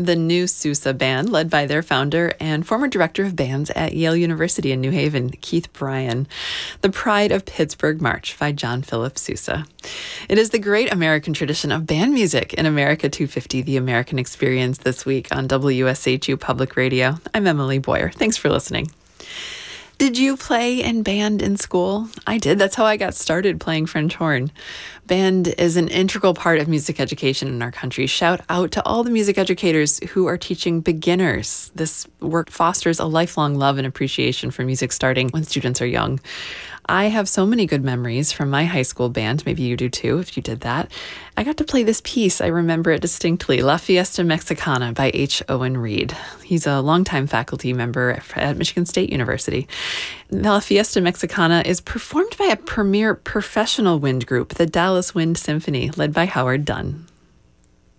The New Sousa Band, led by their founder and former director of bands at Yale University in New Haven, Keith Bryan. The Pride of Pittsburgh March by John Philip Sousa. It is the great American tradition of band music in America 250, the American Experience, this week on WSHU Public Radio. I'm Emily Boyer. Thanks for listening. Did you play in band in school? I did. That's how I got started playing French horn. Band is an integral part of music education in our country. Shout out to all the music educators who are teaching beginners. This work fosters a lifelong love and appreciation for music starting when students are young. I have so many good memories from my high school band. Maybe you do too, if you did that. I got to play this piece. I remember it distinctly. La Fiesta Mexicana by H. Owen Reed. He's a longtime faculty member at Michigan State University. La Fiesta Mexicana is performed by a premier professional wind group, the Dallas Wind Symphony, led by Howard Dunn.